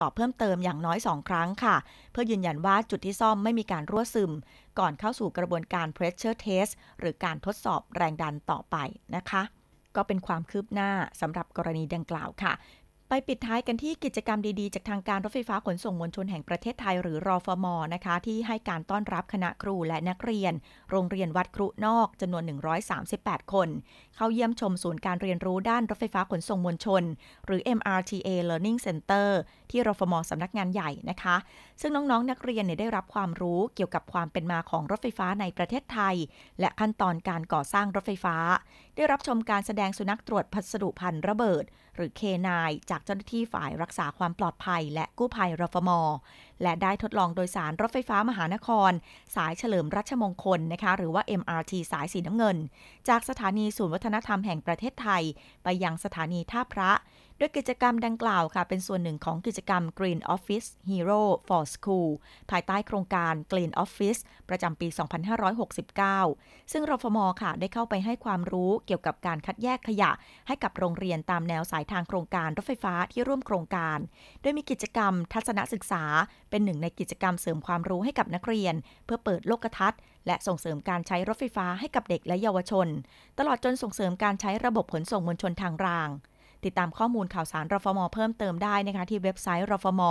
สอบเพิ่มเติมอย่างน้อย2ครั้งค่ะเพื่อยืนยันว่าจุดที่ซ่อมไม่มีการรั่วซึมก่อนเข้าสู่กระบวนการ pressure test หรือการทดสอบแรงดันต่อไปนะคะก็เป็นความคืบหน้าสำหรับกรณีดังกล่าวค่ะไปปิดท้ายกันที่กิจกรรมดีๆจากทางการรถไฟฟ้าขนส่งมวลชนแห่งประเทศไทยหรือรฟม.นะคะที่ให้การต้อนรับคณะครูและนักเรียนโรงเรียนวัดครุนอกจำนวน138คนเข้าเยี่ยมชมศูนย์การเรียนรู้ด้านรถไฟฟ้าขนส่งมวลชนหรือ MRTA Learning Center ที่รฟม.สำนักงานใหญ่นะคะซึ่งน้องๆนักเรียนได้รับความรู้เกี่ยวกับความเป็นมาของรถไฟฟ้าในประเทศไทยและขั้นตอนการก่อสร้างรถไฟฟ้าได้รับชมการแสดงสุนัขตรวจพัสดุภัณฑ์ระเบิดหรือ K9 จากเจ้าหน้าที่ฝ่ายรักษาความปลอดภัยและกู้ภัยรฟม.และได้ทดลองโดยสารรถไฟฟ้ามหานครสายเฉลิมรัชมงคลนะคะหรือว่า MRT สายสีน้ำเงินจากสถานีศูนย์วัฒนธรรมแห่งประเทศไทยไปยังสถานีท่าพระโดยกิจกรรมดังกล่าวค่ะเป็นส่วนหนึ่งของกิจกรรม Green Office Hero for School ภายใต้โครงการ Green Office ประจำปี 2569 ซึ่งรฟม.ค่ะได้เข้าไปให้ความรู้เกี่ยวกับการคัดแยกขยะให้กับโรงเรียนตามแนวสายทางโครงการรถไฟฟ้าที่ร่วมโครงการโดยมีกิจกรรมทัศนศึกษาเป็นหนึ่งในกิจกรรมเสริมความรู้ให้กับนักเรียนเพื่อเปิดโลกทัศน์และส่งเสริมการใช้รถไฟฟ้าให้กับเด็กและเยาวชนตลอดจนส่งเสริมการใช้ระบบขนส่งมวลชนทางรางติดตามข้อมูลข่าวสารรฟม.เพิ่มเติมได้นะคะที่เว็บไซต์รฟม.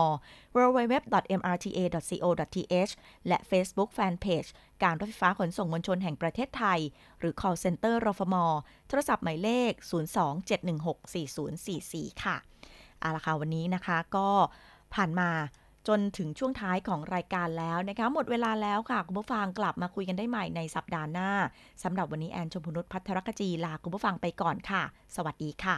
www.mrta.co.th และ Facebook Fanpage การรถไฟฟ้าขนส่งมวลชนแห่งประเทศไทยหรือ Call Center รฟม.โทรศัพท์หมายเลข 02-716-4044 ค่ะเอาล่ะค่ะวันนี้นะคะก็ผ่านมาจนถึงช่วงท้ายของรายการแล้วนะคะหมดเวลาแล้วค่ะคุณผู้ฟังกลับมาคุยกันได้ใหม่ในสัปดาห์หน้าสำหรับวันนี้แอนชมพูนุชภัทรกจีลาคุณผู้ฟังไปก่อนค่ะสวัสดีค่ะ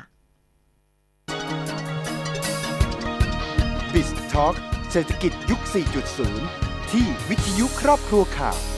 BizTalk เศรษฐกิจยุค 4.0 ที่วิทยุครอบครัวข่าว